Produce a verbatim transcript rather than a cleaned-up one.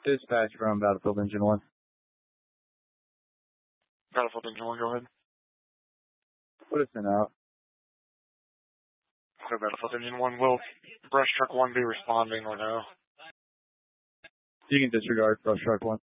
Dispatch from Battlefield Engine one. Battlefield Engine one, go ahead. Put us in out. So Battlefield Engine one, will Brush Truck one be responding or no? You can disregard Brush Truck one.